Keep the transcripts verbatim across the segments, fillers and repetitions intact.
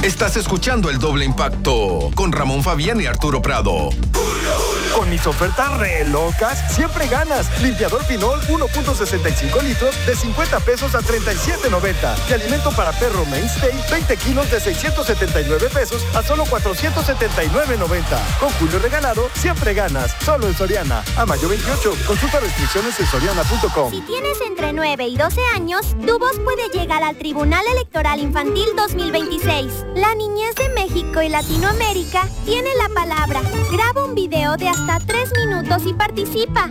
Estás escuchando El Doble Impacto con Ramón Fabián y Arturo Prado. Con mis ofertas re locas, siempre ganas. Limpiador Pinol uno punto sesenta y cinco litros de cincuenta pesos a treinta y siete noventa. Y alimento para perro Mainstay veinte kilos de seiscientos setenta y nueve pesos a solo cuatrocientos setenta y nueve noventa. Con Julio regalado, siempre ganas. Solo en Soriana. A mayo veintiocho. Consulta restricciones en soriana punto com. Si tienes entre nueve y doce años, tu voz puede llegar al Tribunal Electoral Infantil dos mil veintiséis. La niñez de México y Latinoamérica tiene la palabra. Graba un video de hasta tres minutos y participa.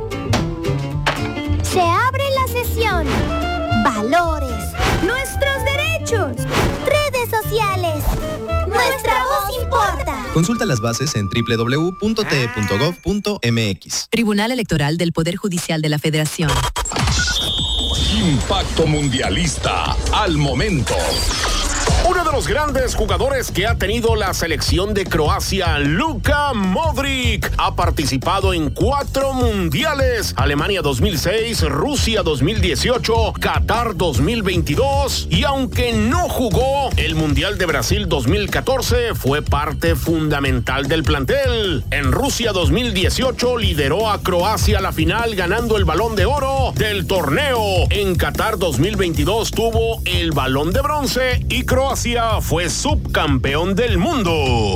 Se abre la sesión. Valores. Nuestros derechos. Redes sociales. Nuestra voz importa. Consulta las bases en doble u doble u doble u punto t e punto gov punto m x. Tribunal Electoral del Poder Judicial de la Federación. Impacto Mundialista al momento. Uno de los grandes jugadores que ha tenido la selección de Croacia, Luka Modric, ha participado en cuatro mundiales: Alemania dos mil seis, Rusia dos mil dieciocho, Qatar dos mil veintidós, y aunque no jugó el Mundial de Brasil dos mil catorce, fue parte fundamental del plantel. En Rusia dos mil dieciocho lideró a Croacia a la final, ganando el Balón de Oro del torneo. En Qatar dos mil veintidós tuvo el Balón de Bronce y Croacia fue subcampeón del mundo.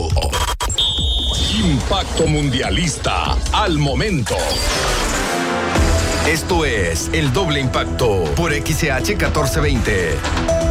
Impacto Mundialista al momento. Esto es El Doble Impacto por X C H catorce veinte.